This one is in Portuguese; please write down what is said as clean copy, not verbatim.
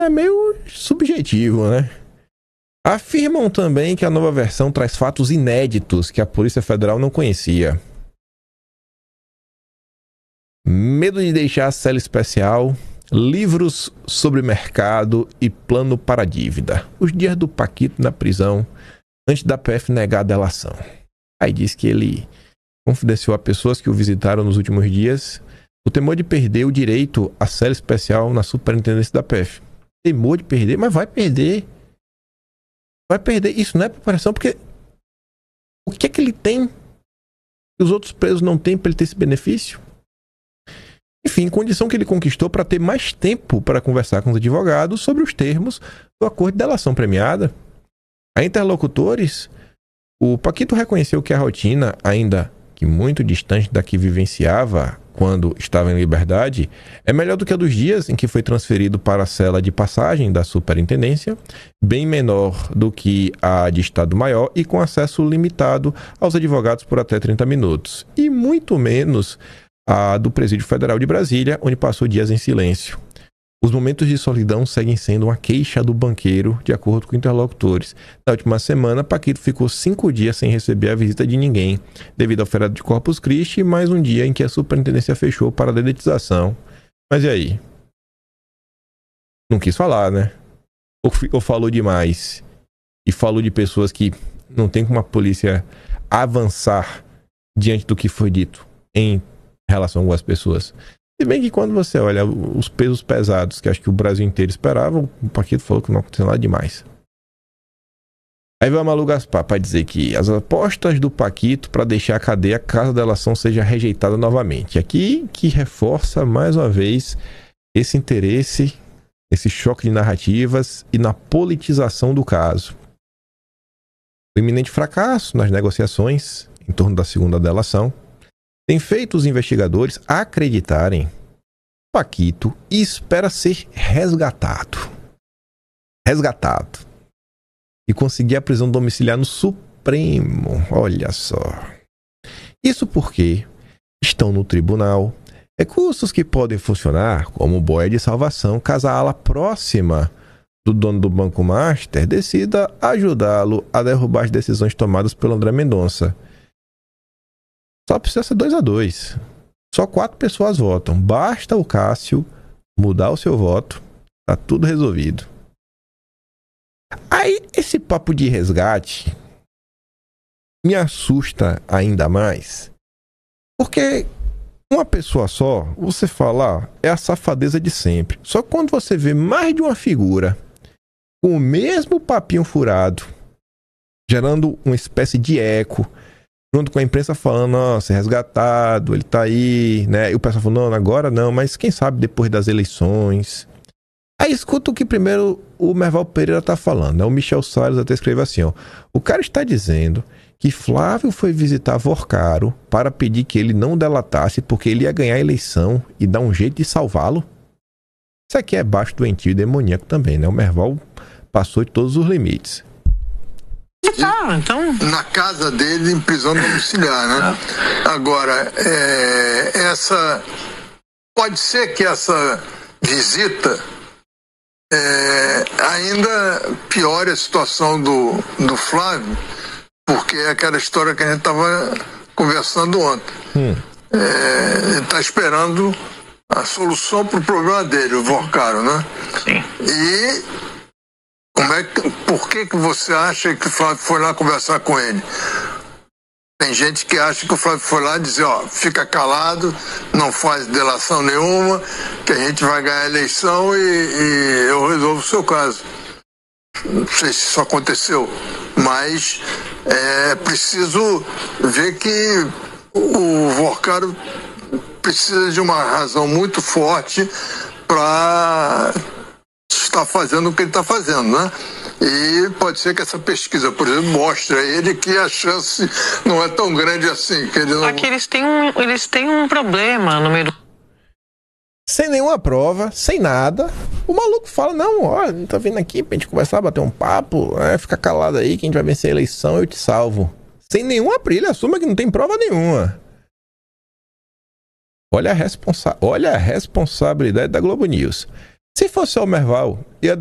é meio subjetivo, né? Afirmam também que a nova versão traz fatos inéditos que a Polícia Federal não conhecia. Medo de deixar a cela especial, livros sobre mercado e plano para dívida. Os dias do Paquito na prisão, antes da PF negar a delação. Aí diz que ele confidenciou a pessoas que o visitaram nos últimos dias o temor de perder o direito à cela especial na superintendência da PF. Temor de perder, mas vai perder. Vai perder. Isso não é preparação, porque o que é que ele tem que os outros presos não têm para ele ter esse benefício? Enfim, condição que ele conquistou para ter mais tempo para conversar com os advogados sobre os termos do acordo de delação premiada. A interlocutores, o Paquito reconheceu que a rotina, ainda que muito distante da que vivenciava quando estava em liberdade, é melhor do que a dos dias em que foi transferido para a cela de passagem da superintendência, bem menor do que a de Estado Maior e com acesso limitado aos advogados por até 30 minutos, e muito menos a do Presídio Federal de Brasília, onde passou dias em silêncio. Os momentos de solidão seguem sendo uma queixa do banqueiro, de acordo com interlocutores. Na última semana, Paquito ficou 5 dias sem receber a visita de ninguém, devido ao feriado de Corpus Christi e mais um dia em que a superintendência fechou para a dedetização. Mas e aí? Não quis falar, né? Ou falou demais? E falou de pessoas que não tem como a polícia avançar diante do que foi dito em relação com as pessoas. Se bem que quando você olha os pesos pesados que acho que o Brasil inteiro esperava, o Paquito falou que não aconteceu nada demais. Aí vai a Malu Gaspar para dizer que as apostas do Paquito para deixar a cadeia caso a delação seja rejeitada novamente. Aqui que reforça mais uma vez esse interesse, esse choque de narrativas e na politização do caso. O iminente fracasso nas negociações em torno da segunda delação tem feito os investigadores acreditarem que Paquito espera ser resgatado e conseguir a prisão domiciliar no Supremo. Olha só. Isso porque estão no tribunal recursos que podem funcionar como boia de salvação caso a ala próxima do dono do Banco Master decida ajudá-lo a derrubar as decisões tomadas pelo André Mendonça. Só precisa ser 2-2. Só 4 pessoas votam. Basta o Cássio mudar o seu voto. Tá tudo resolvido. Aí, esse papo de resgate me assusta ainda mais. Porque uma pessoa só, você fala, é a safadeza de sempre. Só que quando você vê mais de uma figura com o mesmo papinho furado, gerando uma espécie de eco, junto com a imprensa falando, nossa, é resgatado, ele tá aí, né? E o pessoal falando, não, agora não, mas quem sabe depois das eleições. Aí escuta o que primeiro o Merval Pereira tá falando, né? O Michel Salles até escreveu assim, ó. O cara está dizendo que Flávio foi visitar Vorcaro para pedir que ele não delatasse porque ele ia ganhar a eleição e dar um jeito de salvá-lo. Isso aqui é baixo doentio e demoníaco também, né? O Merval passou de todos os limites. Então... Na casa dele, em prisão domiciliar, né? Agora, essa... Pode ser que essa visita ainda piore a situação do Flávio, porque é aquela história que a gente estava conversando ontem. Ele está esperando a solução para o problema dele, o Vorcaro, né? Sim. E... por que você acha que o Flávio foi lá conversar com ele? Tem gente que acha que o Flávio foi lá dizer, ó, fica calado, não faz delação nenhuma, que a gente vai ganhar a eleição e eu resolvo o seu caso. Não sei se isso aconteceu, mas é preciso ver que o Vorcaro precisa de uma razão muito forte para está fazendo o que ele está fazendo, né? E pode ser que essa pesquisa, por exemplo, mostre a ele que a chance não é tão grande assim. Que ele não... Aqui eles têm um problema no meio do... Sem nenhuma prova, sem nada, o maluco fala, não, ó, tá vindo aqui pra gente conversar, bater um papo, fica calado aí que a gente vai vencer a eleição, eu te salvo. Sem nenhuma brilha, assuma que não tem prova nenhuma. Olha a responsabilidade da Globo News. Se fosse o Merval, ia